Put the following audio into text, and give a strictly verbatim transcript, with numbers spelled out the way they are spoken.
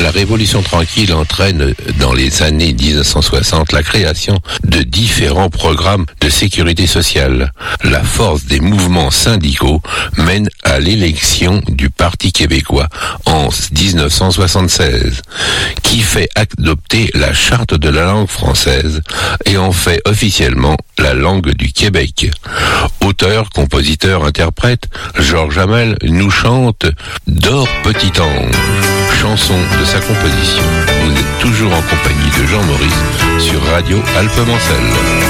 La Révolution tranquille entraîne dans les années dix-neuf cent soixante la création de différents programmes de sécurité sociale. La force des mouvements syndicaux mène à l'élection du Parti québécois en dix-neuf cent soixante-seize, qui fait adopter la charte de la langue française et en fait officiellement la langue du Québec. Auteur, compositeur, interprète, Georges Hamel nous chante « Dors petit ange », chanson de sa composition. Vous êtes toujours en compagnie de Jean Maurice sur Radio Alpes-Mancelles.